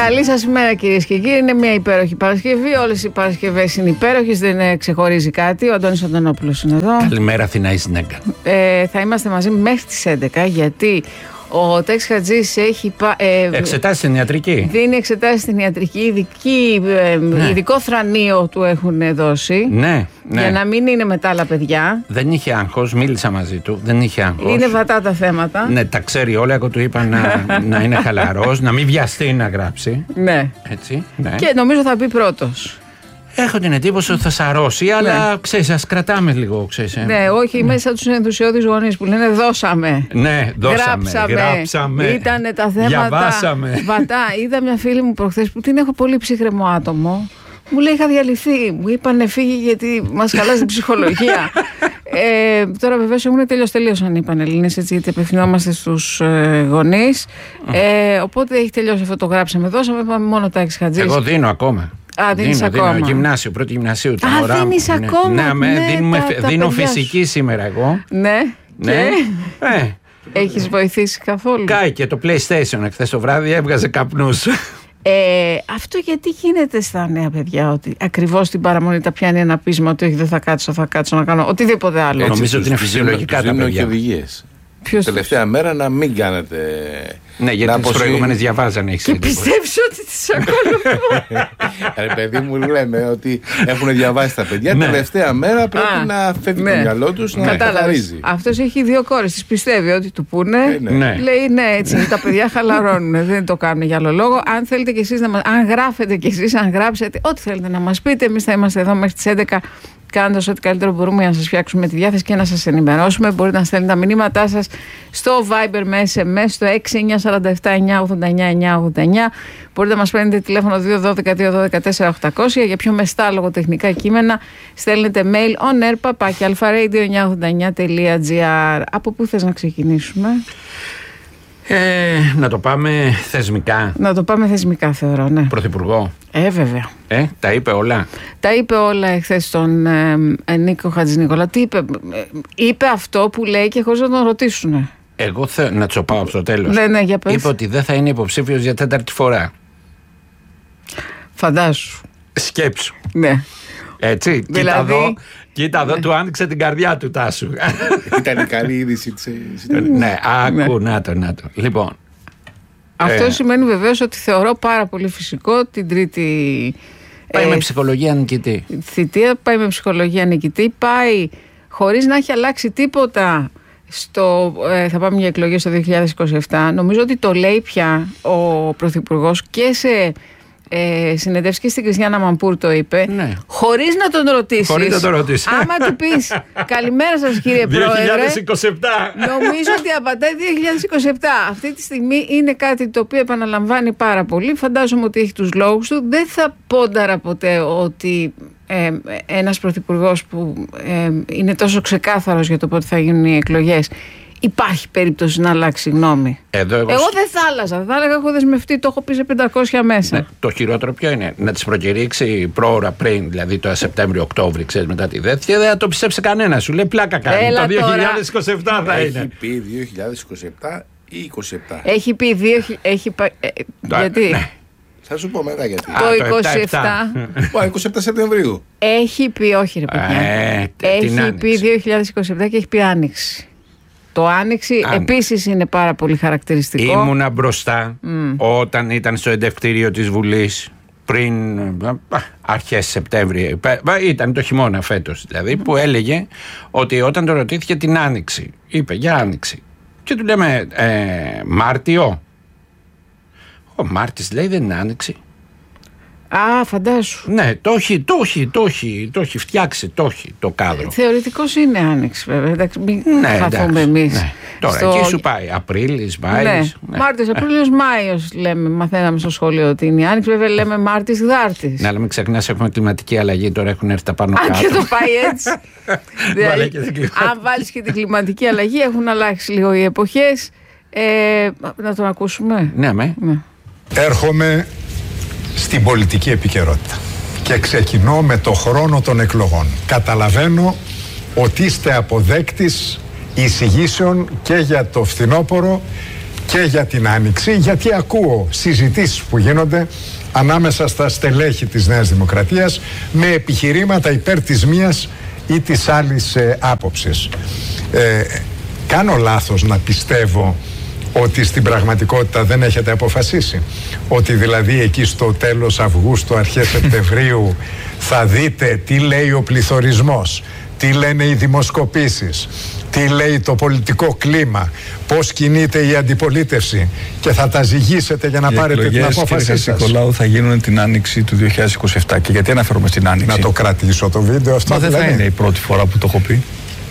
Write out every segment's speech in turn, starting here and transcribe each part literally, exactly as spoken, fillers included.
Καλή σας ημέρα, κυρίες και κύριοι. Είναι μια υπέροχη Παρασκευή. Όλες οι Παρασκευές είναι υπέροχες, δεν ξεχωρίζει κάτι. Ο Αντώνης Αντωνόπουλος είναι εδώ. Καλημέρα, Αθηνά, Ισνέγκα. Ε, θα είμαστε μαζί μέχρι τις έντεκα, γιατί ο Τέξ Χατζής έχει ε, εξετάσεις στην ιατρική. Δίνει εξετάσεις στην ιατρική. Ειδική, ε, ναι. Ειδικό θρανείο του έχουν δώσει. Ναι, ναι. Για να μην είναι με τα άλλα παιδιά. Δεν είχε άγχος, μίλησα μαζί του. Δεν είχε άγχος. Είναι βατά τα θέματα. Ναι, τα ξέρει όλα. Εγώ του είπα να, να είναι χαλαρός, να μην βιαστεί να γράψει. Ναι. Έτσι, ναι. Και νομίζω θα πει πρώτος. Έχω την εντύπωση ότι θα σαρώσει, αλλά ναι. Ξέρεις, ας κρατάμε λίγο, ξέρεις. Ναι, όχι, ναι. Μέσα τους ενθουσιώδεις γονείς που λένε δώσαμε. Ναι, δώσαμε, γράψαμε. γράψαμε Ήτανε τα θέματα διαβάσαμε. Βατά. Είδα μια φίλη μου προχθές που την έχω πολύ ψύχρεμο άτομο. Μου λέει είχα διαλυθεί, μου είπανε φύγει γιατί μας χαλάζει την ψυχολογία. ε, τώρα βεβαίως έχουν τελειώς τελείωσαν οι Πανελλήνες, έτσι, γιατί απευθυνόμαστε στους ε, γονείς. Ε, οπότε έχει τελειώσει αυτό το γράψαμε, δώσαμε, είπαμε μόνο Τέξ Χατζής. Εγώ δίνω ακόμα. Α, δίνεις δίνω, ακόμα. Δίνω, γυμνάσιο, πρώτη γυμνασίου. Α, δίνεις ναι, ακόμα. Ναι, ναι, ναι, δίνουμε, τα, τα δίνω παιδιά φυσική σου. Σήμερα εγώ. Ναι, ναι. Και... Ε. Έχεις βοηθήσει καθόλου? Κάει και το PlayStation εχθές το βράδυ έβγαζε καπνούς. Ε, αυτό γιατί γίνεται στα νέα παιδιά, ότι ακριβώς την παραμονή τα πιάνει ένα πείσμα ότι όχι, δεν θα κάτσω, θα κάτσω να κάνω οτιδήποτε άλλο. Έτσι, νομίζω ότι είναι φυσιολογικά τα παιδιά. Ποιος τελευταία τους... μέρα να μην κάνετε. Ναι, γιατί τις προηγούμενες διαβάζανε. Και πιστεύεις ότι τις ακολουθώ. Ρε παιδί μου, λένε ότι έχουν διαβάσει τα παιδιά. Ναι. Τελευταία μέρα πρέπει Α, να φεύγει ναι. το μυαλό τους να καθαρίζει. Αυτός έχει δύο κόρες. Τις πιστεύει ότι του πούνε. Ε, ναι. Ναι. Λέει ναι, έτσι. Τα παιδιά χαλαρώνουν. Δεν το κάνουν για άλλο λόγο. Αν θέλετε κι εσείς να μας. Αν γράφετε κι εσείς, αν γράψετε, ό,τι θέλετε να μας πείτε, εμείς θα είμαστε εδώ μέχρι τις έντεκα. Κάνοντας ό,τι καλύτερο μπορούμε για να σας φτιάξουμε τη διάθεση και να σας ενημερώσουμε. Μπορείτε να στέλνετε τα μηνύματά σας στο Viber με ες εμ ες στο έξι εννιά τέσσερα επτά εννιά ογδόντα εννιά εννιά ογδόντα εννιά. Μπορείτε να μας παίρνετε τηλέφωνο δύο ένα δύο δύο ένα δύο τέσσερα οκτακόσια. Για πιο μεστά λογοτεχνικά κείμενα στέλνετε mail on air παπάκι αλφα-radio εννιακόσια ογδόντα εννιά τελεία τζι άρ. Από πού θες να ξεκινήσουμε? Ε, να το πάμε θεσμικά. Να το πάμε θεσμικά, θεωρώ, ναι. Πρωθυπουργό. Ε, βέβαια. Ε, τα είπε όλα. Τα είπε όλα εχθές στον ε, Νίκο Χατζηνικολάου. Τι είπε? Είπε αυτό που λέει και χωρίς να τον ρωτήσουν. Εγώ θέλω να τσοπάω από το τέλος. Ναι, ναι, για πες. Είπε ότι δεν θα είναι υποψήφιος για τέταρτη φορά. Φαντάσου. Σκέψου. Ναι. Έτσι. Δηλαδή... Κοίτα εδώ, κοίτα εδώ, ναι. Του άνοιξε την καρδιά του, Τάσου. Ήταν η καλή είδηση της. Ναι, άκου, ναι. να το, να το. Λοιπόν. Αυτό ε... σημαίνει βεβαίως ότι θεωρώ πάρα πολύ φυσικό την τρίτη. Πάει ε, με ψυχολογία νικητή. Θητεία, πάει με ψυχολογία νικητή. Πάει χωρίς να έχει αλλάξει τίποτα. Στο, ε, θα πάμε για εκλογές στο δύο χιλιάδες είκοσι επτά. Νομίζω ότι το λέει πια ο Πρωθυπουργός και σε ε, συνεντεύσεις και στην Κριστιάνα Μαμπούρ το είπε. Ναι. Χωρίς να τον ρωτήσεις. Χωρίς να τον ρωτήσεις. Άμα του πεις καλημέρα σας κύριε Πρόεδρε. δύο χιλιάδες είκοσι επτά. Νομίζω ότι απαντάει δύο χιλιάδες είκοσι επτά. Αυτή τη στιγμή είναι κάτι το οποίο επαναλαμβάνει πάρα πολύ. Φαντάζομαι ότι έχει τους λόγους του. Δεν θα πόνταρα ποτέ ότι ε, ένας πρωθυπουργός που ε, είναι τόσο ξεκάθαρος για το πότε θα γίνουν οι εκλογές, υπάρχει περίπτωση να αλλάξει γνώμη? Εδώ εγώ... εγώ δεν θα άλλαζα. Θα έλεγα: έχω δεσμευτεί, το έχω πει σε πεντακόσια μέσα. Ναι, το χειρότερο ποιο είναι? Να τις προκηρύξει πρόωρα πριν, δηλαδή το Σεπτέμβριο-Οκτώβριο, ξέρεις, μετά τη δεύτερη. Δεν θα το πιστέψει κανένα. Σου λέει πλάκα κάνει. Έλα το δύο χιλιάδες είκοσι επτά θα έχει είναι. Έχει πει δύο χιλιάδες είκοσι επτά ή είκοσι επτά. Έχει πει δύο. Έχει... Ε, γιατί. Ναι. Θα σου πω μετά γιατί. Το είκοσι επτά. είκοσι επτά Σεπτεμβρίου. Έχει πει, όχι ρε παιδιά. Ε, έχει πει δύο χιλιάδες είκοσι επτά και έχει πει άνοιξη. Το άνοιξη, άνοιξη. Επίσης είναι πάρα πολύ χαρακτηριστικό. Ήμουνα μπροστά mm. όταν ήταν στο εντευκτήριο της Βουλής πριν αρχές Σεπτέμβρη. Ήταν το χειμώνα φέτος δηλαδή, που έλεγε ότι όταν το ρωτήθηκε την άνοιξη, είπε για άνοιξη. Και του λέμε ε, Μάρτιο. Ο Μάρτης λέει δεν είναι άνοιξη. Α, φαντάσου. Ναι, το έχει, το έχει, το έχει, το έχει φτιάξει, το έχει το κάδρο. Θεωρητικώς είναι άνοιξη, βέβαια. Εντάξει, μην ναι, χαθούμε εμείς. Ναι. Τώρα στο... εκεί σου πάει Απρίλης, Μάης. Ναι. Ναι. Μάρτιος, Απρίλιος, Μάιος λέμε, μαθαίναμε στο σχολείο ότι είναι η άνοιξη. Βέβαια λέμε Μάρτης, Δάρτης. Ναι, αλλά μην ξεχνάς, έχουμε κλιματική αλλαγή, τώρα έχουν έρθει τα πάνω κάτω. Α, και το πάει έτσι. δηλαδή, αν βάλεις και την κλιματική αλλαγή, έχουν αλλάξει λίγο οι εποχές. Ε, να τον ακούσουμε. Ναι, με. Ναι. Έρχομαι στην πολιτική επικαιρότητα και ξεκινώ με το χρόνο των εκλογών. Καταλαβαίνω ότι είστε αποδέκτης εισηγήσεων και για το φθινόπωρο και για την Άνοιξη, γιατί ακούω συζητήσεις που γίνονται ανάμεσα στα στελέχη της Νέας Δημοκρατίας με επιχειρήματα υπέρ της μίας ή της άλλης ε, άποψης. Ε, κάνω λάθος να πιστεύω ότι στην πραγματικότητα δεν έχετε αποφασίσει? Ότι δηλαδή εκεί στο τέλος Αυγούστου, αρχές Σεπτεμβρίου θα δείτε τι λέει ο πληθωρισμός, τι λένε οι δημοσκοπήσεις, τι λέει το πολιτικό κλίμα, πώς κινείται η αντιπολίτευση και θα τα ζυγίσετε για να οι πάρετε την απόφαση σας? Οι Νικολάου θα γίνουν την Άνοιξη του δύο χιλιάδες είκοσι επτά. Και γιατί αναφέρομαι στην Άνοιξη? Να το κρατήσω το βίντεο αυτό? Μα δεν δηλαδή θα είναι η πρώτη φορά που το έχω πει.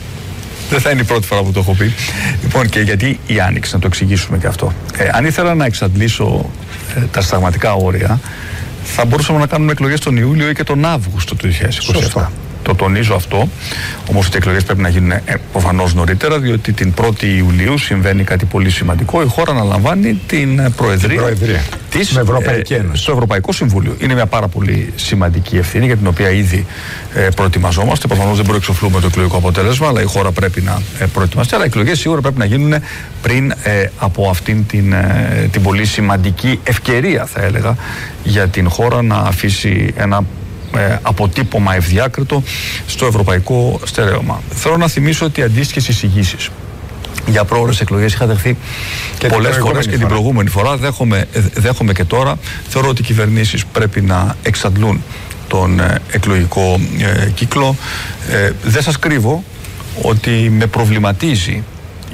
Δεν θα είναι η πρώτη φορά που το έχω πει. Λοιπόν, και γιατί η Άνοιξη, να το εξηγήσουμε και αυτό. Ε, αν ήθελα να εξαντλήσω ε, τα συνταγματικά όρια, θα μπορούσαμε να κάνουμε εκλογές τον Ιούλιο ή και τον Αύγουστο του δύο χιλιάδες είκοσι επτά. Σωστά. Το τονίζω αυτό. Όμως οι εκλογές πρέπει να γίνουν ε, προφανώς νωρίτερα, διότι την πρώτη Ιουλίου συμβαίνει κάτι πολύ σημαντικό. Η χώρα αναλαμβάνει την Προεδρία, την Προεδρία. της Ευρωπαϊκή ε, στο Ευρωπαϊκό Συμβούλιο. Είναι μια πάρα πολύ σημαντική ευθύνη για την οποία ήδη ε, προετοιμαζόμαστε. Προφανώς δεν προεξοφλούμε το εκλογικό αποτέλεσμα, αλλά η χώρα πρέπει να ε, προετοιμαστεί. Αλλά οι εκλογές σίγουρα πρέπει να γίνουν πριν ε, από αυτήν την, ε, την πολύ σημαντική ευκαιρία, θα έλεγα, για την χώρα να αφήσει ένα Ε, αποτύπωμα ευδιάκριτο στο ευρωπαϊκό στερέωμα. Θέλω να θυμίσω ότι αντίστοιχες εισηγήσεις για πρόορες εκλογές είχα δεχθεί πολλές φορές και την προηγούμενη φορά. Δέχομαι, δέχομαι και τώρα. Θεωρώ ότι οι κυβερνήσεις πρέπει να εξαντλούν τον ε, εκλογικό ε, κύκλο. Ε, δεν σας κρύβω ότι με προβληματίζει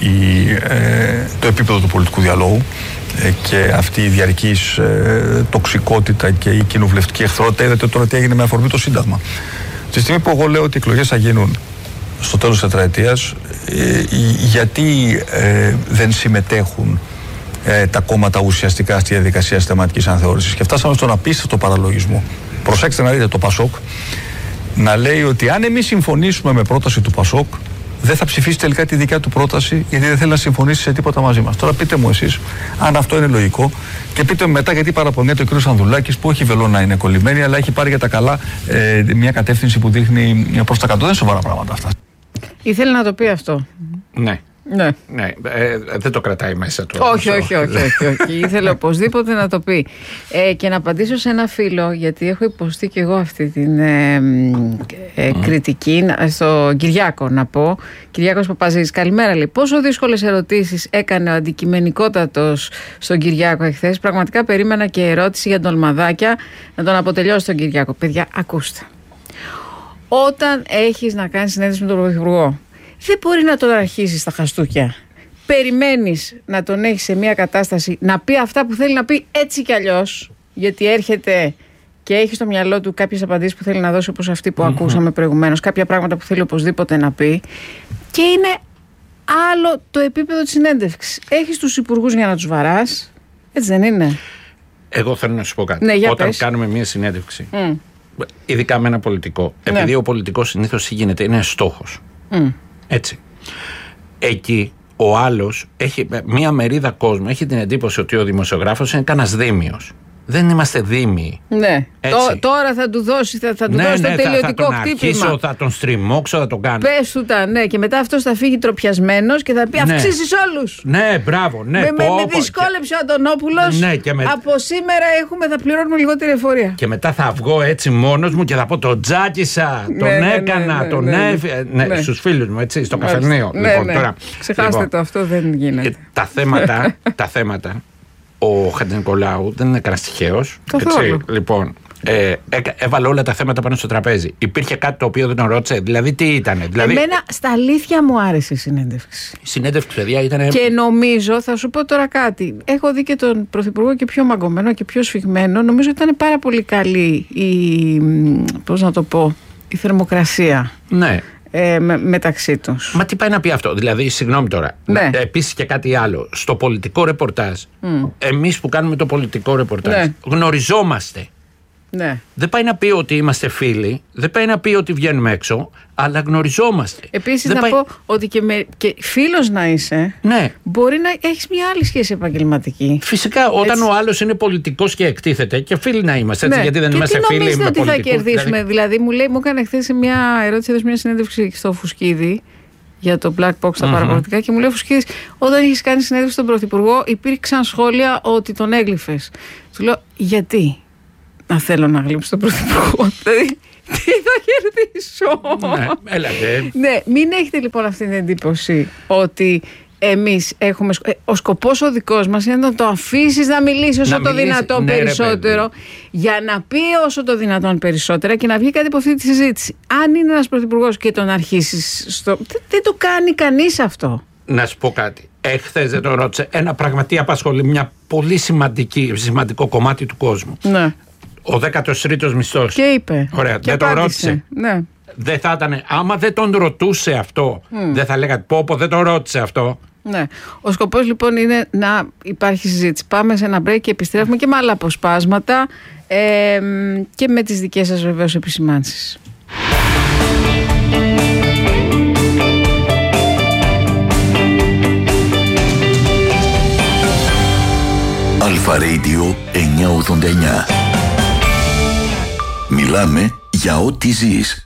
η, ε, το επίπεδο του πολιτικού διαλόγου και αυτή η διαρκής ε, τοξικότητα και η κοινοβουλευτική εχθρότητα. Είδατε τώρα τι έγινε με αφορμή το Σύνταγμα. Στη στιγμή που εγώ λέω ότι οι εκλογές θα γίνουν στο τέλος της τετραετίας, ε, γιατί ε, δεν συμμετέχουν ε, τα κόμματα ουσιαστικά στη διαδικασία συστηματικής αναθεώρησης? Και φτάσαμε στον απίστευτο παραλογισμό. Προσέξτε να δείτε το Πασόκ να λέει ότι αν εμείς συμφωνήσουμε με πρόταση του Πασόκ, δεν θα ψηφίσει τελικά τη δικιά του πρόταση, γιατί δεν θέλει να συμφωνήσει σε τίποτα μαζί μας. Τώρα πείτε μου εσείς αν αυτό είναι λογικό και πείτε μου μετά γιατί παραπονιέται ο κ. Ανδρουλάκης, που όχι βελό να είναι κολλημένη, αλλά έχει πάρει για τα καλά ε, μια κατεύθυνση που δείχνει προς τα κάτω. Δεν είναι σοβαρά πράγματα αυτά. Ήθελε να το πει αυτό. Ναι. Ναι. ναι. Ε, δεν το κρατάει μέσα του. Όχι, όχι, όχι, όχι, όχι. Ήθελε οπωσδήποτε να το πει. Ε, και να απαντήσω σε ένα φίλο, γιατί έχω υποστεί και εγώ αυτή την ε, ε, mm. κριτική, στον Κυριάκο να πω. Κυριάκος Παπαζής, καλημέρα, λέει. Πόσο δύσκολες ερωτήσεις έκανε ο αντικειμενικότατος στον Κυριάκο εχθές? Πραγματικά περίμενα και ερώτηση για τον Ολμαδάκια να τον αποτελειώσει τον Κυριάκο. Παιδιά, ακούστε. Όταν έχεις να κάνεις συνέντευξη με τον Πρωθυπουργό, δεν μπορεί να τον αρχίσεις στα χαστούκια. Περιμένεις να τον έχεις σε μια κατάσταση να πει αυτά που θέλει να πει έτσι κι αλλιώς, γιατί έρχεται και έχει στο μυαλό του κάποιες απαντήσεις που θέλει να δώσει, όπως αυτή που mm-hmm. ακούσαμε προηγουμένως, κάποια πράγματα που θέλει οπωσδήποτε να πει, και είναι άλλο το επίπεδο της συνέντευξης. Έχεις τους υπουργούς για να τους βαράς, έτσι δεν είναι? Εγώ θέλω να σου πω κάτι. Ναι, Όταν πες. κάνουμε μια συνέντευξη, mm. ειδικά με ένα πολιτικό, ναι. επειδή ο πολιτικός συνήθως γίνεται, είναι στόχος. Mm. Έτσι. Εκεί ο άλλος έχει μία μερίδα κόσμου, έχει την εντύπωση ότι ο δημοσιογράφος είναι κανένας δήμιος. Δεν είμαστε δήμοι. Ναι. Τό, τώρα θα του δώσει, θα, θα του ναι, δώσει ναι, το τελειωτικό θα, θα τον χτύπημα. Αρχίσω, θα τον στριμώξω, θα τον κάνω. Πες του τα, ναι, και μετά αυτός θα φύγει τροπιασμένος και θα πει ναι. αυξήσεις όλους. Ναι, μπράβο. Ναι, με, πω, με, πω, με δυσκόλεψε ο Αντωνόπουλος. Ναι, και με... Από σήμερα έχουμε, θα πληρώνουμε λιγότερη εφορία. Και μετά θα βγω έτσι μόνος μου και θα πω τον τζάκισα, τον ναι, έκανα, ναι, ναι, τον ναι, έφυγα. Ναι, ναι. στους φίλους μου, έτσι, στο καφενείο. Ναι, λοιπόν, ναι. Τώρα, ξεχάστε λοιπόν, το, αυτό δεν γίνεται. Τα θέματα, τα θέματα, ο Χατζηνικολάου δεν είναι κανένας τυχαίος. Λοιπόν, ε, έβαλε όλα τα θέματα πάνω στο τραπέζι. Υπήρχε κάτι το οποίο δεν τον ρώτησε. Δηλαδή, τι ήταν? Δηλαδή... Εμένα στα αλήθεια μου άρεσε η συνέντευξη. Η συνέντευξη, παιδιά, ήταν. Και νομίζω, θα σου πω τώρα κάτι. Έχω δει και τον Πρωθυπουργό και πιο μαγκωμένο και πιο σφιγμένο. Νομίζω ότι ήταν πάρα πολύ καλή η. Πώς να το πω, η θερμοκρασία. Ναι. Ε, με, μεταξύ τους. Μα τι πάει να πει αυτό? Δηλαδή, συγγνώμη τώρα. Ναι. Επίσης και κάτι άλλο. Στο πολιτικό ρεπορτάζ, mm. εμείς που κάνουμε το πολιτικό ρεπορτάζ, ναι. γνωριζόμαστε. Ναι. Δεν πάει να πει ότι είμαστε φίλοι, δεν πάει να πει ότι βγαίνουμε έξω, αλλά γνωριζόμαστε. Επίσης να πάει... πω ότι και, με, και φίλος να είσαι, ναι. μπορεί να έχεις μια άλλη σχέση επαγγελματική. Φυσικά, όταν έτσι. ο άλλος είναι πολιτικός και εκτίθεται, και φίλοι να είμαστε, έτσι, ναι. γιατί δεν και είμαστε φίλοι με πολιτικούς. Τι νομίζετε ότι θα κερδίσουμε? Δηλαδή, δηλαδή μου λέει, μου έκανε χθες μια ερώτηση, έδωσε μια συνέντευξη στο Φουσκίδη για το black box στα mm-hmm. παραπολιτικά και μου λέει ο Φουσκίδης, όταν είχες κάνει συνέντευξη στον Πρωθυπουργό υπήρξαν σχόλια ότι τον έγλυφες. Του λέω, γιατί να θέλω να γλύψω τον Πρωθυπουργό? Δηλαδή, τι θα κερδίσω? Ναι, έλατε. Ναι, μην έχετε λοιπόν αυτή την εντύπωση ότι εμείς έχουμε. Ο σκοπός ο δικός μας είναι να το αφήσεις να μιλήσει όσο να το μιλήσει, δυνατόν ναι, περισσότερο, ρε, για να πει όσο το δυνατόν περισσότερα και να βγει κάτι από αυτή τη συζήτηση. Αν είναι ένας πρωθυπουργός και τον αρχίσεις στο. Δεν, δεν το κάνει κανείς αυτό. Να σου πω κάτι. Εχθές δεν το ρώτησε. Ένα πραγματικά απασχολεί μια πολύ σημαντική, σημαντικό κομμάτι του κόσμου. Ναι. Ο δέκατος τρίτος μισθός. Και είπε. Ωραία, και δεν τον ρώτησε. Ναι. Δεν θα ήταν, άμα δεν τον ρωτούσε αυτό, mm. δεν θα λέγατε πω πω δεν τον ρώτησε αυτό. Ναι. Ο σκοπός λοιπόν είναι να υπάρχει συζήτηση. Πάμε σε ένα break και επιστρέφουμε και με άλλα αποσπάσματα ε, και με τις δικές σας βεβαίως επισημάνσεις. Αλφα Radio εννιακόσια ογδόντα εννιά. Μιλάμε για ό,τι ζεις.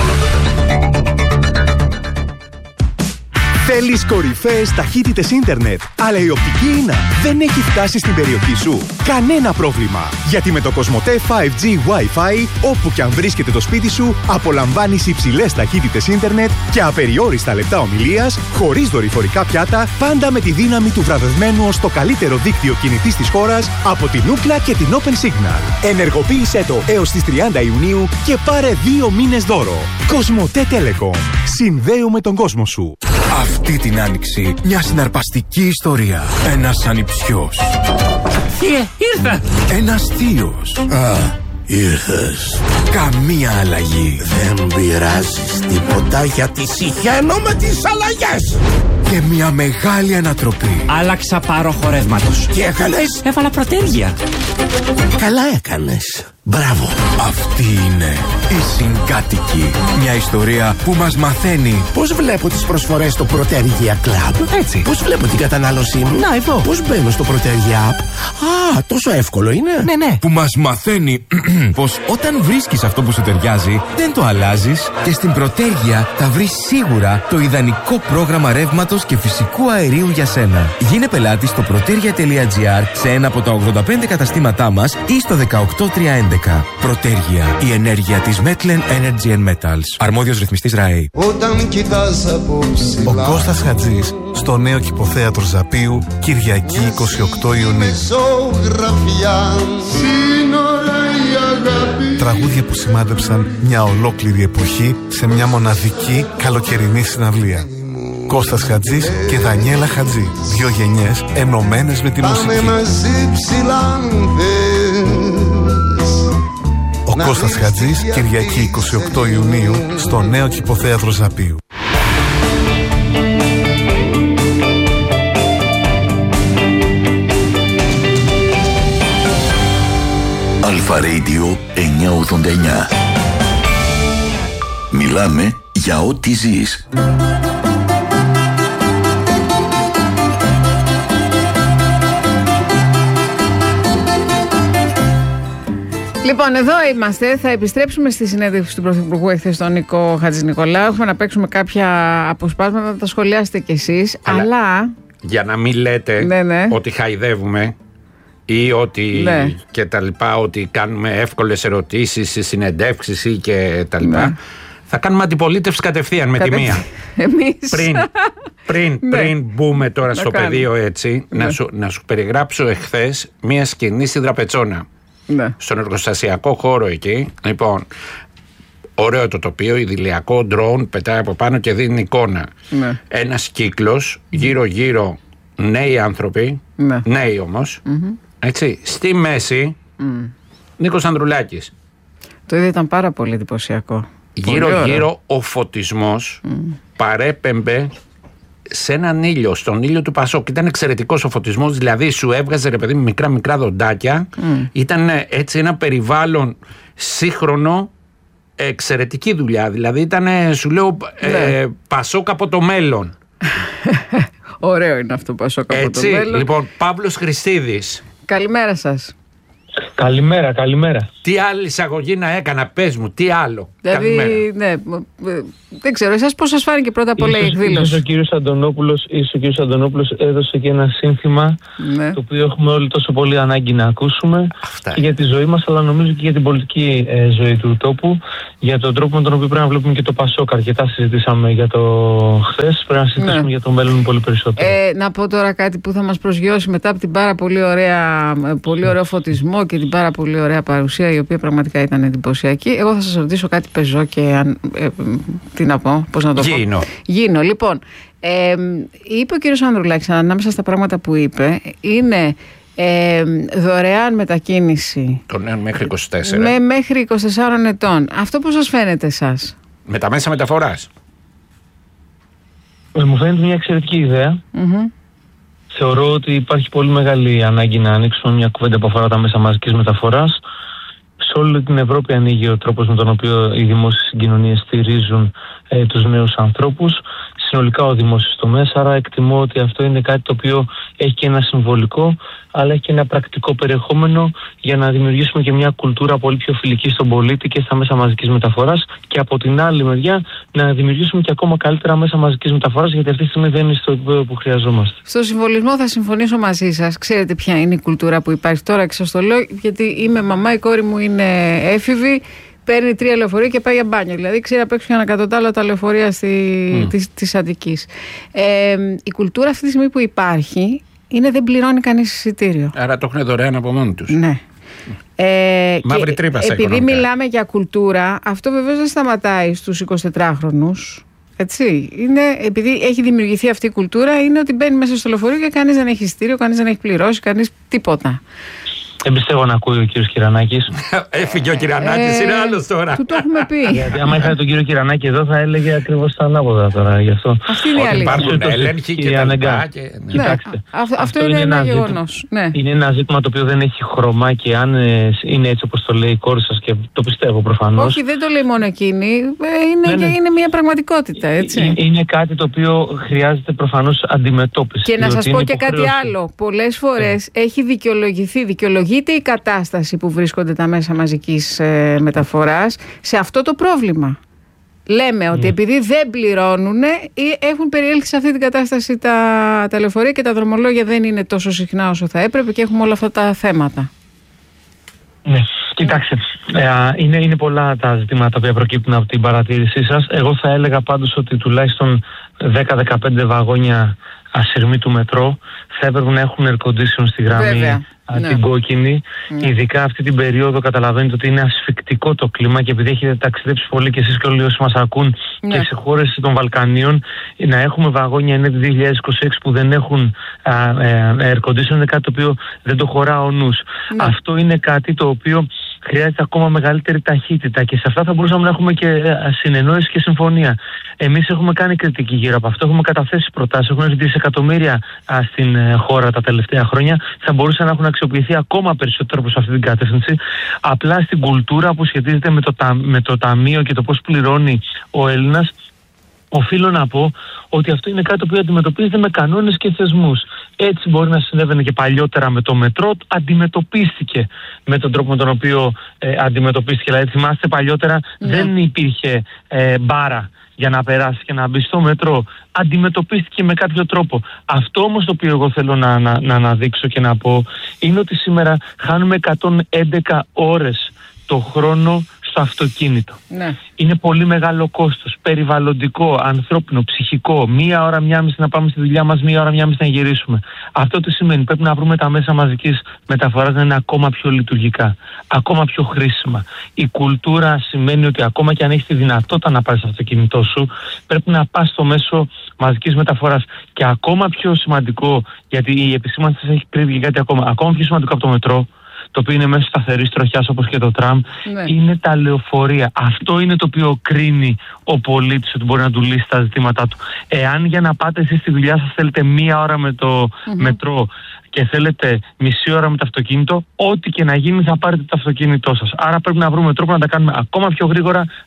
Θέλεις κορυφαίες ταχύτητες ίντερνετ, αλλά η οπτική ίνα δεν έχει φτάσει στην περιοχή σου? Κανένα πρόβλημα, γιατί με το Κοσμοτέ φάιβ τζι Wi-Fi, όπου και αν βρίσκεται το σπίτι σου, απολαμβάνεις υψηλές ταχύτητες ίντερνετ και απεριόριστα λεπτά ομιλίας, χωρίς δορυφορικά πιάτα, πάντα με τη δύναμη του βραβευμένου ως το καλύτερο δίκτυο κινητής της χώρας από την Ookla και την Open Signal. Ενεργοποίησέ το έως τις τριάντα Ιουνίου και πάρε δύο μήνες δώρο. Κοσμοτέ Telecom. Συνδέουμε τον κόσμο σου. Αυτή την άνοιξη μια συναρπαστική ιστορία. Ένας ανιψιός. Θείε, ήρθα! Ένας θείος. Α, ήρθες. Καμία αλλαγή. Δεν πειράζεις τίποτα γιατί συχαίνω με τις αλλαγές. Και μια μεγάλη ανατροπή. Άλλαξα πάροχο ρεύματος. Τι έκανες? Έβαλα πρωτέργεια. Καλά έκανες. Μπράβο. Αυτή είναι η Συγκάτοικη. Μια ιστορία που μας μαθαίνει πώς βλέπω τις προσφορές στο Πρωτέργεια Club. Έτσι. Πώς βλέπω την κατανάλωσή μου. Να, εδώ. Πώς μπαίνω στο Πρωτέργεια App. Α, τόσο εύκολο είναι. Ναι, ναι. Που μας μαθαίνει πως όταν βρίσκεις αυτό που σου ταιριάζει, δεν το αλλάζεις και στην Πρωτέργεια θα βρεις σίγουρα το ιδανικό πρόγραμμα ρεύματος και φυσικού αερίου για σένα. Γίνε πελάτης στο protergia τελεία gr σε ένα από τα ογδόντα πέντε καταστήματά μας ή στο δεκαοκτώ τριακόσια έντεκα. Protergia, η ενέργεια της Metlen Energy and Metals. Αρμόδιος ρυθμιστής ΡΑΕ. Όταν κοιτάς από ψηλά. Ο Κώστας Χατζής στο νέο κηποθέατρο Ζαπίου, Κυριακή εικοστή ογδόη Ιουνίου. Τραγούδια που σημάδεψαν μια ολόκληρη εποχή σε μια μοναδική καλοκαιρινή συναυλία. Κώστας Χατζής και Δανιέλα Χατζή. Δύο γενιές ενωμένες με τη μουσική. Ο Κώστας Χατζής, Κυριακή εικοστή ογδόη Ιουνίου, στο νέο κηποθέατρο Ζαπίου. Αλφα Radio εννιακόσια ογδόντα εννιά. Μιλάμε για ό,τι ζεις. Λοιπόν, εδώ είμαστε. Θα επιστρέψουμε στη συνέντευξη του Πρωθυπουργού εχθές τον Νίκο Χατζηνικολάου. Έχουμε να παίξουμε κάποια αποσπάσματα, να τα σχολιάσετε κι εσείς. Αλλά, αλλά... για να μην λέτε ναι, ναι. ότι χαϊδεύουμε ή ότι ναι. και τα λοιπά, ότι κάνουμε εύκολες ερωτήσεις, συνεντεύξεις ή και τα λοιπά. Ναι. Θα κάνουμε αντιπολίτευση κατευθείαν με Κατευθ... τη μία. Εμείς. Πριν, πριν, ναι. πριν μπούμε τώρα να στο κάνουμε. Πεδίο έτσι, ναι. να, σου, να σου περιγράψω εχθές μία σκηνή στη Δραπετσόνα. Ναι. Στον εργοστασιακό χώρο εκεί. Λοιπόν, ωραίο το τοπίο, ιδηλιακό, ντρόουν, πετάει από πάνω και δίνει εικόνα. Ναι. Ένας κύκλος, γύρω-γύρω νέοι άνθρωποι, ναι. νέοι όμως, mm-hmm. έτσι, στη μέση, mm. Νίκος Ανδρουλάκης. Το ίδιο ήταν πάρα πολύ εντυπωσιακό. Γύρω-γύρω ο φωτισμός mm. παρέπεμπε σε έναν ήλιο, στον ήλιο του Πασόκ. Ήταν εξαιρετικός ο φωτισμός, δηλαδή σου έβγαζε ρε παιδί με μικρά μικρά δοντάκια. Mm. Ήταν έτσι ένα περιβάλλον σύγχρονο, εξαιρετική δουλειά. Δηλαδή ήταν, σου λέω, ε, Πασόκ από το μέλλον. Ωραίο είναι αυτό, Πασόκ από έτσι, το μέλλον. Λοιπόν, Παύλος Χριστίδης. Καλημέρα σας. Καλημέρα, καλημέρα. Τι άλλη εισαγωγή να έκανα, πες μου, τι άλλο. Δηλαδή, ναι, δεν ξέρω, εσάς πώς σας φάνηκε πρώτα απ' όλα η εκδήλωση? Ίσως ο κύριος Αντωνόπουλος, ίσως ο κύριος Αντωνόπουλος έδωσε και ένα σύνθημα, ναι, το οποίο έχουμε όλοι τόσο πολύ ανάγκη να ακούσουμε. Αυτά και για τη ζωή μας, αλλά νομίζω και για την πολιτική ε, ζωή του τόπου, για τον τρόπο με τον οποίο πρέπει να βλέπουμε και το Πασόκ. Αρκετά συζητήσαμε για το χθες, πρέπει να συζητήσουμε, ναι, για το μέλλον πολύ περισσότερο. Ε, να πω τώρα κάτι που θα μας προσγειώσει μετά από την πάρα πολύ ωραία, πολύ ωραίο φωτισμό και την πάρα πολύ ωραία παρουσία, η οποία πραγματικά ήταν εντυπωσιακή. Εγώ θα σας ρωτήσω κάτι πεζό και αν, ε, τι να πω, πώς να το Γίνω. πω. Γίνω. Λοιπόν, ε, είπε ο κύριος Ανδρουλάκης, ανάμεσα στα πράγματα που είπε, είναι ε, δωρεάν μετακίνηση των νέων μέχρι είκοσι τέσσερα. Με, μέχρι είκοσι τεσσάρων ετών. Αυτό πώς σας φαίνεται εσάς? Με τα μέσα μεταφοράς. Ε, μου φαίνεται μια εξαιρετική ιδέα. Mm-hmm. Θεωρώ ότι υπάρχει πολύ μεγάλη ανάγκη να ανοίξουμε μια κουβέντα που αφορά τα μέσα μαζικής μεταφοράς. Σε όλη την Ευρώπη ανοίγει ο τρόπος με τον οποίο οι δημόσιες συγκοινωνίες στηρίζουν ε, τους νέους ανθρώπους. Συνολικά ο δημόσιος τομέας, άρα εκτιμώ ότι αυτό είναι κάτι το οποίο έχει και ένα συμβολικό, αλλά έχει και ένα πρακτικό περιεχόμενο για να δημιουργήσουμε και μια κουλτούρα πολύ πιο φιλική στον πολίτη και στα μέσα μαζικής μεταφοράς, και από την άλλη μεριά να δημιουργήσουμε και ακόμα καλύτερα μέσα μαζικής μεταφοράς, γιατί αυτή τη στιγμή δεν είναι στο επίπεδο που χρειαζόμαστε. Στο συμβολισμό θα συμφωνήσω μαζί σας. Ξέρετε ποια είναι η κουλτούρα που υπάρχει τώρα, και σας το λέω γιατί είμαι μαμά, η κόρη μου είναι έφηβη. Παίρνει τρία λεωφορεία και πάει για μπάνιο. Δηλαδή ξέρει απ' έξω για ένα εκατοντάλο τα λεωφορεία στη, mm. της, της Αττικής. Ε, η κουλτούρα αυτή τη στιγμή που υπάρχει είναι δεν πληρώνει κανείς εισιτήριο. Άρα το έχουν δωρεάν από μόνοι τους. Ναι. Ε, Μαύρη τρύπα σε επειδή μιλάμε για κουλτούρα, αυτό βεβαίως δεν σταματάει στους εικοσιτετράχρονους. Έτσι. Είναι, επειδή έχει δημιουργηθεί αυτή η κουλτούρα, είναι ότι μπαίνει μέσα στο λεωφορείο και κανείς δεν έχει εισιτήριο, κανείς δεν έχει πληρώσει, κανείς τίποτα. Δεν πιστεύω να ακούει ο κύριος Κυρανάκης. Έφυγε ο Κυρανάκης, ε, είναι άλλος τώρα. Του το έχουμε πει. Γιατί άμα είχα τον κύριο Κυρανάκη εδώ θα έλεγε ακριβώς τα ανάποδα τώρα γι' αυτό. Αυτή είναι η αλήθεια. Υπάρχουν έλεγχοι και τα λοιπά. Κοιτάξτε. Ναι, αυτό, αυτό είναι, είναι ένα γεγονός. Ναι. Είναι ένα ζήτημα το οποίο δεν έχει χρώμα, και αν είναι έτσι όπως το λέει η κόρη σας, και το πιστεύω προφανώς. Όχι, δεν το λέει μόνο εκείνη. Είναι, ναι, ναι. είναι μια πραγματικότητα, έτσι. Είναι κάτι το οποίο χρειάζεται προφανώς αντιμετώπιση. Και να σας πω και κάτι άλλο. Πολλές φορές έχει δικαιολογηθεί, δικαιολογηθεί η κατάσταση που βρίσκονται τα μέσα μαζικής ε, μεταφοράς σε αυτό το πρόβλημα. Λέμε ότι mm. επειδή δεν πληρώνουν, έχουν περιέλθει σε αυτή την κατάσταση τα, τα λεωφορεία και τα δρομολόγια δεν είναι τόσο συχνά όσο θα έπρεπε και έχουμε όλα αυτά τα θέματα. Ναι, κοιτάξτε, ε, είναι, είναι πολλά τα ζητήματα που προκύπτουν από την παρατήρησή σας. Εγώ θα έλεγα πάντως ότι τουλάχιστον δέκα με δεκαπέντε βαγόνια ασυρμοί του μετρό θα έπρεπε να έχουν air condition στη γραμμή. Βέβαια. Ναι. Την κόκκινη, ναι. Ειδικά αυτή την περίοδο καταλαβαίνετε ότι είναι ασφικτικό το κλίμα, και επειδή έχετε ταξιδέψει πολύ και εσείς και όλοι όσοι μας ακούν, ναι, και σε χώρες των Βαλκανίων, να έχουμε βαγόνια είναι δύο χιλιάδες είκοσι έξι που δεν έχουν α, α, air condition είναι κάτι το οποίο δεν το χωρά ο νους. Ναι. Αυτό είναι κάτι το οποίο χρειάζεται ακόμα μεγαλύτερη ταχύτητα, και σε αυτά θα μπορούσαμε να έχουμε και συνεννόηση και συμφωνία. Εμείς έχουμε κάνει κριτική γύρω από αυτό, έχουμε καταθέσει προτάσεις, έχουν έρθει δισεκατομμύρια στην ε, χώρα τα τελευταία χρόνια. Θα μπορούσαν να έχουν αξιοποιηθεί ακόμα περισσότερο προς αυτή την κατεύθυνση. Απλά στην κουλτούρα που σχετίζεται με το, με το ταμείο και το πώς πληρώνει ο Έλληνας, οφείλω να πω ότι αυτό είναι κάτι που αντιμετωπίζεται με κανόνες και θεσμούς. Έτσι μπορεί να συνέβαινε και παλιότερα με το μετρό, αντιμετωπίστηκε με τον τρόπο με τον οποίο ε, αντιμετωπίστηκε. Δηλαδή, θυμάστε παλιότερα, ναι, δεν υπήρχε ε, μπάρα για να περάσει και να μπει στο μετρό. Αντιμετωπίστηκε με κάποιο τρόπο. Αυτό όμως το οποίο εγώ θέλω να, να, να αναδείξω και να πω είναι ότι σήμερα χάνουμε εκατόν έντεκα ώρες το χρόνο στο αυτοκίνητο. Ναι. Είναι πολύ μεγάλο κόστος, περιβαλλοντικό, ανθρώπινο, ψυχικό. Μία ώρα, μία μισή να πάμε στη δουλειά μας, μία ώρα, μία μισή να γυρίσουμε. Αυτό τι σημαίνει? Πρέπει να βρούμε τα μέσα μαζικής μεταφοράς να είναι ακόμα πιο λειτουργικά, ακόμα πιο χρήσιμα. Η κουλτούρα σημαίνει ότι ακόμα και αν έχεις τη δυνατότητα να πάρεις το αυτοκίνητό σου, πρέπει να πας στο μέσο μαζικής μεταφοράς. Και ακόμα πιο σημαντικό, γιατί η επισήμανση σας έχει κρύβει κάτι ακόμα, ακόμα πιο σημαντικό από το μετρό, το οποίο είναι μέσω σταθερής τροχιάς όπως και το τραμ, ναι, είναι τα λεωφορεία. Αυτό είναι το οποίο κρίνει ο πολίτης ότι μπορεί να του λύσει τα ζητήματά του. Εάν για να πάτε εσείς στη δουλειά σας θέλετε μία ώρα με το mm-hmm. μετρό και θέλετε μισή ώρα με το αυτοκίνητο, ό,τι και να γίνει θα πάρετε το αυτοκίνητό σας. Άρα πρέπει να βρούμε τρόπο να τα κάνουμε ακόμα πιο γρήγορα,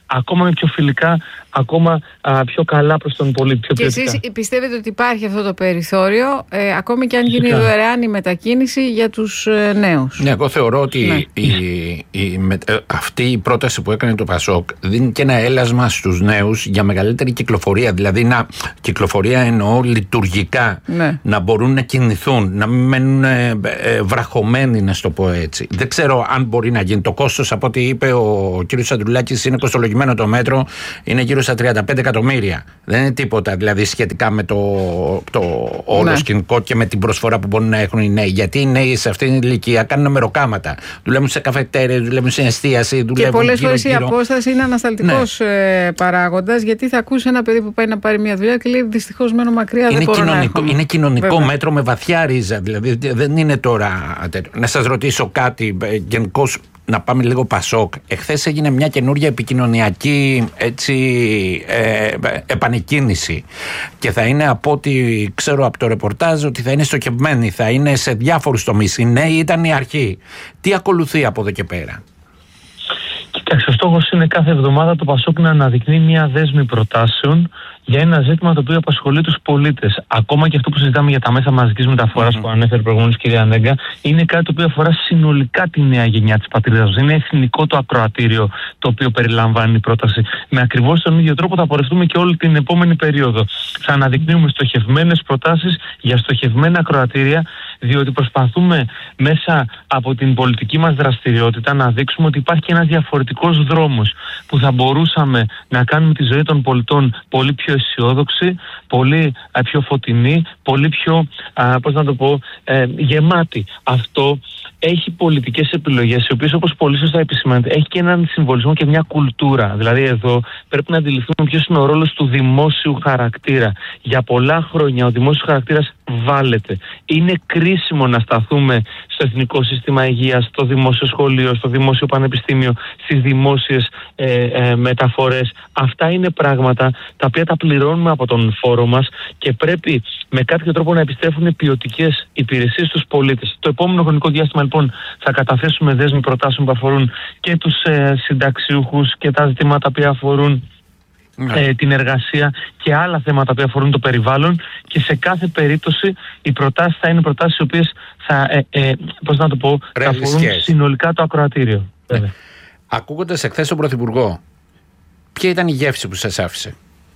ακόμα πιο φιλικά, ακόμα α, πιο καλά προς τον πολίτη. Πιο και εσείς πιστεύετε ότι υπάρχει αυτό το περιθώριο, ε, ακόμη και αν γίνει δωρεάν η μετακίνηση για τους ε, νέους? Ναι, εγώ θεωρώ ότι ναι. η, η, με, ε, αυτή η πρόταση που έκανε το Πασόκ δίνει και ένα έλασμα στους νέους για μεγαλύτερη κυκλοφορία. Δηλαδή, να, κυκλοφορία εννοώ λειτουργικά, ναι. να μπορούν να κινηθούν, να μην μένουν ε, ε, βραχωμένοι, να το πω έτσι. Δεν ξέρω αν μπορεί να γίνει. Το κόστος, από ό,τι είπε ο κ. Ανδρουλάκης, είναι κοστολογημένο το μέτρο, είναι γύρω στα τριάντα πέντε εκατομμύρια. Δεν είναι τίποτα δηλαδή σχετικά με το, το όλο ναι. σκηνικό και με την προσφορά που μπορούν να έχουν οι νέοι. Γιατί οι νέοι σε αυτήν την ηλικία κάνουν μεροκάματα. Δουλεύουν σε καφετέρειες, δουλεύουν σε εστίαση. Και πολλές φορές η απόσταση είναι ανασταλτικός ναι. παράγοντας, γιατί θα ακούσει ένα παιδί που πάει να πάρει μια δουλειά και λέει δυστυχώς μένω μακριά, είναι δεν μπορώ κοινωνικό, να είναι κοινωνικό Βέβαια. μέτρο με βαθιά ρίζα. Δηλαδή δεν είναι τώρα. Να σας ρωτήσω κάτι γενικώς. Να πάμε λίγο Πασόκ. Εχθές έγινε μια καινούργια επικοινωνιακή έτσι, ε, επανεκκίνηση και θα είναι, από ό,τι ξέρω από το ρεπορτάζ, ότι θα είναι στοχευμένη, θα είναι σε διάφορους τομείς. Οι νέοι ήταν η αρχή. Τι ακολουθεί από εδώ και πέρα? Κοιτάξτε, ο στόχος είναι κάθε εβδομάδα το Πασόκ να αναδεικνύει μια δέσμη προτάσεων για ένα ζήτημα το οποίο απασχολεί τους πολίτες. Ακόμα και αυτό που συζητάμε για τα μέσα μαζικής μεταφοράς mm-hmm. που ανέφερε προηγουμένως η κυρία Νέγκα, είναι κάτι το οποίο αφορά συνολικά τη νέα γενιά της πατρίδας. Είναι εθνικό το ακροατήριο το οποίο περιλαμβάνει η πρόταση. Με ακριβώς τον ίδιο τρόπο θα πορευτούμε και όλη την επόμενη περίοδο. Θα αναδεικνύουμε στοχευμένες προτάσεις για στοχευμένα ακροατήρια, διότι προσπαθούμε μέσα από την πολιτική μας δραστηριότητα να δείξουμε ότι υπάρχει και ένας διαφορετικός δρόμος που θα μπορούσαμε να κάνουμε τη ζωή των πολιτών πολύ πιο αισιόδοξη, πολύ α, πιο φωτεινή, πολύ πιο, α, πώς να το πω, ε, γεμάτη. Αυτό έχει πολιτικές επιλογές, οι οποίες, όπως πολύ σωστά επισημάνεται, έχει και έναν συμβολισμό και μια κουλτούρα. Δηλαδή εδώ πρέπει να αντιληφθούμε ποιος είναι ο ρόλος του δημόσιου χαρακτήρα. Για πολλά χρόνια ο δημόσιος χαρακτήρας βάλεται. Είναι κρίσιμο να σταθούμε στο εθνικό σύστημα υγείας, στο δημόσιο σχολείο, στο δημόσιο πανεπιστήμιο, στις δημόσιες ε, ε, μεταφορές. Αυτά είναι πράγματα τα οποία τα πληρώνουμε από τον φόρο μας και πρέπει με κάποιο τρόπο να επιστρέφουν ποιοτικές υπηρεσίες στους πολίτες. Το επόμενο χρονικό διάστημα λοιπόν θα καταθέσουμε δέσμη προτάσεων που αφορούν και τους ε, συνταξιούχους και τα ζητήματα που αφορούν Ε, την εργασία και άλλα θέματα που αφορούν το περιβάλλον, και σε κάθε περίπτωση οι προτάσεις θα είναι προτάσεις οι οποίες θα, ε, ε, πώς να το πω, θα αφορούν συνολικά το ακροατήριο. Ναι. Ακούγοντας εχθές τον Πρωθυπουργό, ποια ήταν η γεύση που σας άφησε?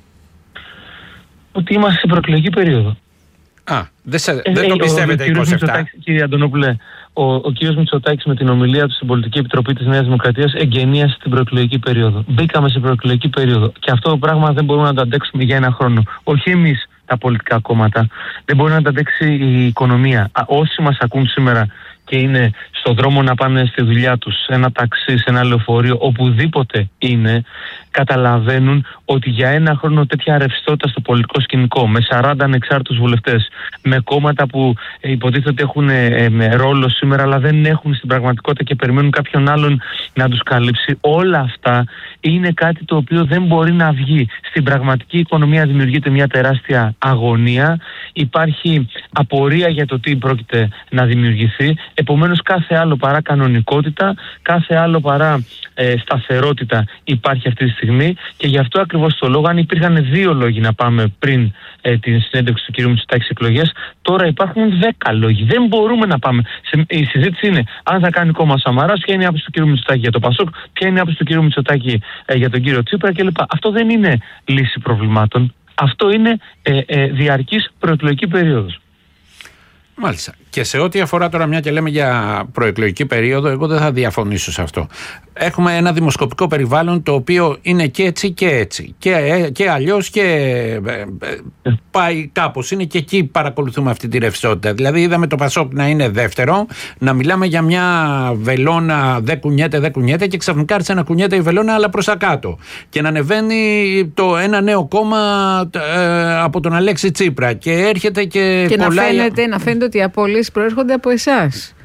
Ότι είμαστε σε προεκλογική περίοδο. Α, δεν, σε, ε, δεν το πιστεύετε είκοσι επτά? Κύριε Αντωνόπουλε, ο, ο κύριος Μητσοτάκης με την ομιλία του στην Πολιτική Επιτροπή της Νέας Δημοκρατίας εγκαινίασε την προεκλογική περίοδο. Μπήκαμε σε προεκλογική περίοδο και αυτό το πράγμα δεν μπορούμε να το αντέξουμε για ένα χρόνο. Όχι εμείς τα πολιτικά κόμματα, δεν μπορεί να το αντέξει η οικονομία. Α, όσοι μας ακούν σήμερα και είναι στον δρόμο να πάνε στη δουλειά τους, σε ένα ταξί, σε ένα λεωφορείο, οπουδήποτε είναι, καταλαβαίνουν ότι για ένα χρόνο τέτοια ρευστότητα στο πολιτικό σκηνικό, με σαράντα ανεξάρτητους βουλευτές, με κόμματα που υποτίθεται ότι έχουν ε, ε, ρόλο σήμερα αλλά δεν έχουν στην πραγματικότητα και περιμένουν κάποιον άλλον να τους καλύψει, όλα αυτά είναι κάτι το οποίο δεν μπορεί να βγει. Στην πραγματική οικονομία δημιουργείται μια τεράστια αγωνία, υπάρχει απορία για το τι πρόκειται να δημιουργηθεί. Επομένως κάθε άλλο παρά κανονικότητα, κάθε άλλο παρά ε, σταθερότητα υπάρχει αυτή τη στιγμή, και γι' αυτό ακριβώς το λόγο, αν υπήρχαν δύο λόγοι να πάμε πριν ε, την συνέντευξη του κ. Μητσοτάκη στις εκλογές, τώρα υπάρχουν δέκα λόγοι. Δεν μπορούμε να πάμε. Σε, η συζήτηση είναι αν θα κάνει κόμμα Σαμαράς, ποια είναι η άποψη του κ. Μητσοτάκη για το Πασόκ, ποια είναι η άποψη του κ. Μητσοτάκη ε, για τον κύριο Τσίπρα κλπ. Αυτό δεν είναι λύση προβλημάτων. Αυτό είναι ε, ε, διαρκής προεκλογική περίοδος. Μάλιστα. Και σε ό,τι αφορά τώρα, μια και λέμε για προεκλογική περίοδο, εγώ δεν θα διαφωνήσω σε αυτό. Έχουμε ένα δημοσκοπικό περιβάλλον το οποίο είναι και έτσι και έτσι. Και, και αλλιώς και ε, πάει κάπως. Είναι και εκεί παρακολουθούμε αυτή τη ρευστότητα. Δηλαδή είδαμε το Πασόκ να είναι δεύτερο, να μιλάμε για μια βελόνα δεν κουνιέται, δεν κουνιέται, και ξαφνικά άρχισε να κουνιέται η βελόνα αλλά προς τα κάτω. Και να ανεβαίνει το ένα νέο κόμμα ε, από τον Αλέξη Τσίπρα και έρχεται και, και κολλάει... να φαίνεται, να φαίνεται ότι οι απολύσεις προέρχονται από εσάς.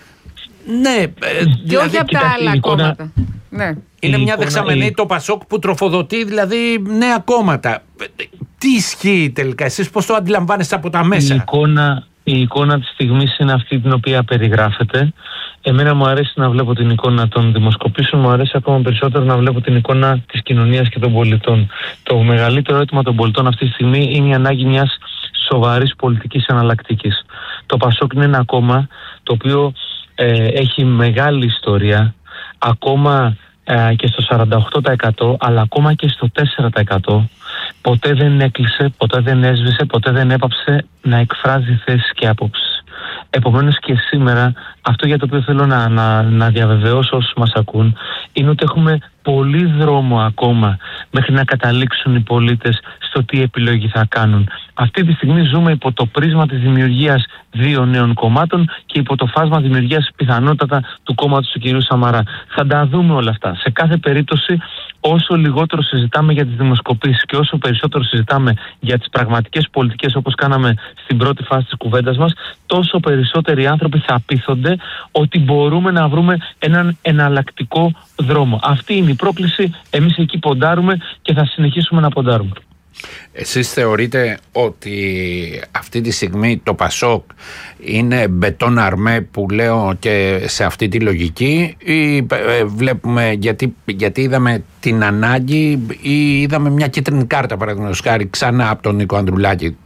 Ναι, και δηλαδή, όχι από τα άλλα εικόνα... κόμματα. Ναι. Είναι η μια δεξαμενή η... το Πασόκ που τροφοδοτεί δηλαδή νέα κόμματα. Τι ισχύει τελικά, εσείς πώς το αντιλαμβάνεστε από τα μέσα? Η εικόνα, η εικόνα της στιγμής είναι αυτή την οποία περιγράφεται. Εμένα μου αρέσει να βλέπω την εικόνα των δημοσκοπήσεων, μου αρέσει ακόμα περισσότερο να βλέπω την εικόνα της κοινωνίας και των πολιτών. Το μεγαλύτερο αίτημα των πολιτών αυτή τη στιγμή είναι η ανάγκη μιας σοβαρής πολιτικής εναλλακτικής. Το Πασόκ είναι ένα κόμμα το οποίο ε, έχει μεγάλη ιστορία, ακόμα ε, και στο σαράντα οκτώ τοις εκατό, αλλά ακόμα και στο τέσσερα τοις εκατό. Ποτέ δεν έκλεισε, ποτέ δεν έσβησε, ποτέ δεν έπαψε να εκφράζει θέσεις και άποψεις. Επομένως και σήμερα αυτό για το οποίο θέλω να, να, να διαβεβαιώσω όσους μας ακούν είναι ότι έχουμε πολύ δρόμο ακόμα μέχρι να καταλήξουν οι πολίτες στο τι επιλογή θα κάνουν. Αυτή τη στιγμή ζούμε υπό το πρίσμα της δημιουργίας δύο νέων κομμάτων και υπό το φάσμα δημιουργίας πιθανότατα του κόμματος του κυρίου Σαμαρά. Θα τα δούμε όλα αυτά. Σε κάθε περίπτωση, όσο λιγότερο συζητάμε για τις δημοσκοπήσεις και όσο περισσότερο συζητάμε για τις πραγματικές πολιτικές όπως κάναμε στην πρώτη φάση της κουβέντας μας, τόσο περισσότεροι άνθρωποι θα πείθονται ότι μπορούμε να βρούμε έναν εναλλακτικό δρόμο. Αυτή είναι η πρόκληση, εμείς εκεί ποντάρουμε και θα συνεχίσουμε να ποντάρουμε. Εσείς θεωρείτε ότι αυτή τη στιγμή το Πασόκ είναι μπετόν αρμέ που λέω και σε αυτή τη λογική ή βλέπουμε γιατί, γιατί είδαμε την ανάγκη ή είδαμε μια κίτρινη κάρτα παραδείγματος χάρη ξανά από τον Νίκο Ανδρουλάκη?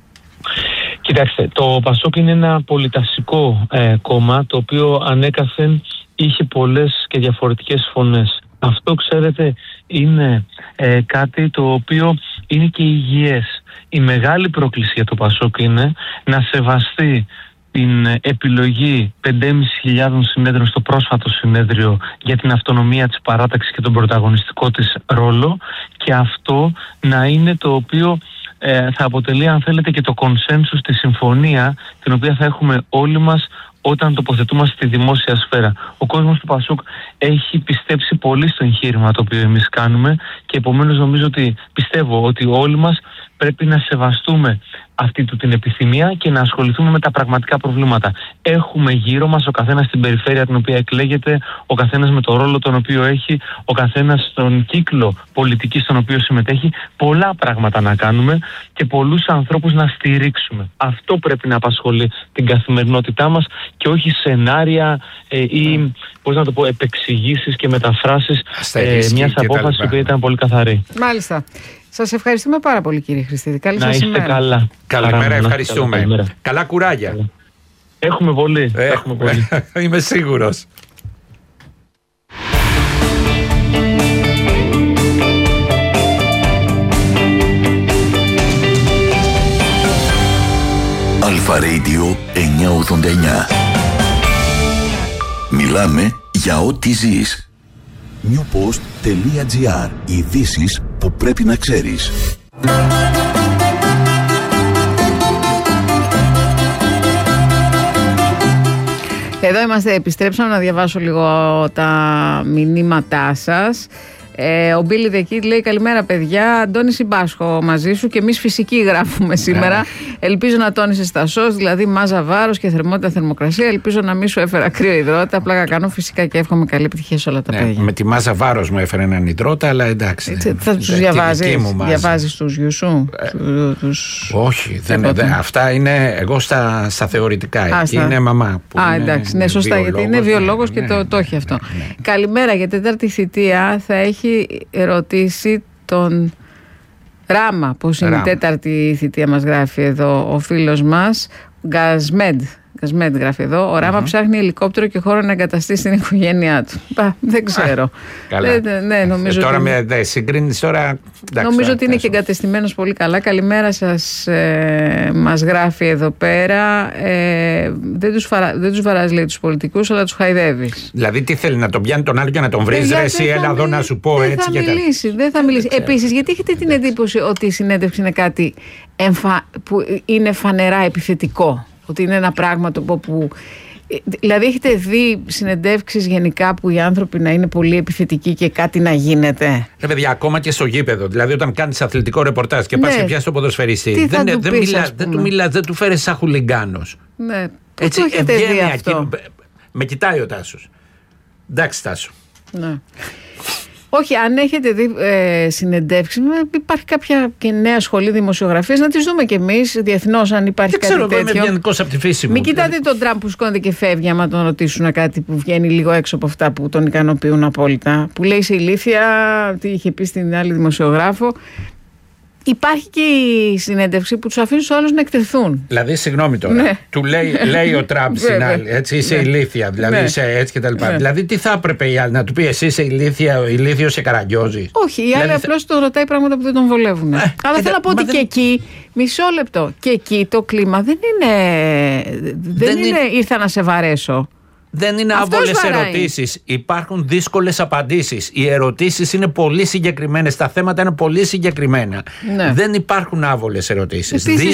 Κοιτάξτε, το Πασόκ είναι ένα πολυτασικό ε, κόμμα το οποίο ανέκαθεν είχε πολλές και διαφορετικές φωνές. Αυτό, ξέρετε, είναι ε, κάτι το οποίο είναι και υγιές. Η μεγάλη πρόκληση για το Πασόκ είναι να σεβαστεί την επιλογή πέντε χιλιάδες πεντακόσιων συνέδρων στο πρόσφατο συνέδριο για την αυτονομία της παράταξης και τον πρωταγωνιστικό της ρόλο, και αυτό να είναι το οποίο ε, θα αποτελεί, αν θέλετε, και το κονσένσους, τη συμφωνία την οποία θα έχουμε όλοι μας όταν τοποθετούμαστε στη δημόσια σφαίρα. Ο κόσμος του Πασόκ έχει πιστέψει πολύ στο εγχείρημα το οποίο εμείς κάνουμε και επομένως νομίζω ότι πιστεύω ότι όλοι μας πρέπει να σεβαστούμε αυτή του την επιθυμία και να ασχοληθούμε με τα πραγματικά προβλήματα. Έχουμε γύρω μας, ο καθένας στην περιφέρεια την οποία εκλέγεται, ο καθένας με το ρόλο τον οποίο έχει, ο καθένας στον κύκλο πολιτικής στον οποίο συμμετέχει, πολλά πράγματα να κάνουμε και πολλούς ανθρώπους να στηρίξουμε. Αυτό πρέπει να απασχολεί την καθημερινότητά μας και όχι σενάρια ε, ή πώς να το πω, επεξηγήσεις και μεταφράσεις ε, μιας απόφασης που ήταν πολύ καθαρή. Μάλιστα. Σας ευχαριστούμε πάρα πολύ, κύριε Χριστίδη. Καλή σας ημέρα. Να είστε καλά. Καλημέρα, ευχαριστούμε. Καλημέρα. Καλά κουράγια. Έχουμε πολύ. Ε, Έχουμε πολύ. Είμαι σίγουρος. Αλφα Radio εννιακόσια ογδόντα εννιά. Μιλάμε για ό,τι ζεις. newpost.gr. Ειδήσεις που πρέπει να ξέρεις. Εδώ είμαστε, επιστρέψαμε να διαβάσω λίγο τα μηνύματά σας. Ε, ο Μπίλι Δεκίτ λέει: καλημέρα, παιδιά. Αντώνη Συμπάσχο μαζί σου και εμείς φυσική γράφουμε σήμερα. Yeah. Ελπίζω να τόνισες τα σως, δηλαδή μάζα βάρος και θερμότητα θερμοκρασία. Ελπίζω να μην σου έφερα κρύο υδρότα. Απλά κάνω φυσικά και εύχομαι καλή επιτυχία σε όλα τα yeah, παιδιά. Με τη μάζα βάρος μου έφερε έναν υδρότα, αλλά εντάξει. Έτσι, θα τους διαβάζεις, διαβάζεις τους γιους σου. Ε, τους... Όχι, δεν, δεν, αυτά είναι εγώ στα, στα θεωρητικά. Α, εκεί στα... είναι μαμά. Που Α, είναι, εντάξει, ναι, σωστά, γιατί είναι βιολόγος και ναι, το, το έχει αυτό. Ναι, ναι. Καλημέρα, για τέταρτη θητεία θα έχει ρωτήσει τον Ράμα πως είναι Ράμα. Η τέταρτη θητεία, μας γράφει εδώ ο φίλος μας Γκασμέντ. Γκασμέντ γράφει εδώ. Ο Ράμα mm-hmm. ψάχνει ελικόπτερο και χώρο να εγκαταστήσει την οικογένειά του. Πα, δεν ξέρω. Καλά. Ε, ναι, νομίζω ε, τώρα ότι... με δε, συγκρίνεις τώρα. Εντάξει, νομίζω ότι είναι και εγκατεστημένος πολύ καλά. Καλημέρα σας, ε, μας γράφει εδώ πέρα. Ε, δεν τους, φαρα, δεν τους βαράζει, λέει, τους πολιτικούς, αλλά τους χαϊδεύεις. Δηλαδή τι θέλει, να τον πιάνει τον άλλο και να τον βρει? Ρε εσύ, έλα εδώ να σου πω δεν έτσι. Θα μιλήσει, δεν θα μιλήσει. Επίσης, γιατί έχετε την εντύπωση ότι η συνέντευξη είναι κάτι εμφα... που είναι φανερά επιθετικό? Ότι είναι ένα πράγμα το που... Δηλαδή έχετε δει συνεντεύξεις γενικά που οι άνθρωποι να είναι πολύ επιθετικοί και κάτι να γίνεται? Ρε παιδιά, ακόμα και στο γήπεδο. Δηλαδή όταν κάνεις αθλητικό ρεπορτάζ και ναι, πας και πιάσεις τον ποδοσφαιριστή, δεν, δεν, δεν, μιλά, δεν του μιλάς, δεν του φέρεις σαν χουλιγκάνος. Ναι, έτσι το έχετε δει αυτό? Με κοιτάει ο Τάσος. Εντάξει, Τάσο. Ναι. Όχι, αν έχετε δει ε, συνεντεύξεις, υπάρχει κάποια και νέα σχολή δημοσιογραφίας, να τις δούμε κι εμείς διεθνώς, αν υπάρχει δεν κάτι ξέρω, τέτοιο. Είμαι ευγενικός από τη φύση μου. Μην κοιτάτε τον Τραμπ που σκόνται και φεύγει, άμα τον ρωτήσουν κάτι που βγαίνει λίγο έξω από αυτά που τον ικανοποιούν απόλυτα. Που λέει σε ηλίθεια, τι είχε πει στην άλλη δημοσιογράφο. Υπάρχει και η συνέντευξη που τους αφήνουν στους άλλους να εκτεθούν. Δηλαδή, συγγνώμη τώρα, ναι. του λέει, λέει ο Τραμπ στην άλλη, έτσι είσαι ναι. ηλίθια, δηλαδή ναι. είσαι έτσι και τα λοιπά. Ναι. Δηλαδή, τι θα έπρεπε η άλλη να του πει, εσύ είσαι ηλίθια, ηλίθιο σε καραγκιόζη. Όχι, η άλλη δηλαδή, απλώς τον ρωτάει πράγματα που δεν τον βολεύουν. Ε, Αλλά θέλω να πω ότι δεν... και εκεί, μισό λεπτό, και εκεί το κλίμα δεν είναι. Δεν, δεν είναι, είναι ήρθα να σε βαρέσω. Δεν είναι άβολες ερωτήσεις. Υπάρχουν δύσκολες απαντήσεις. Οι ερωτήσεις είναι πολύ συγκεκριμένες. Τα θέματα είναι πολύ συγκεκριμένα. Ναι. Δεν υπάρχουν άβολες ερωτήσεις.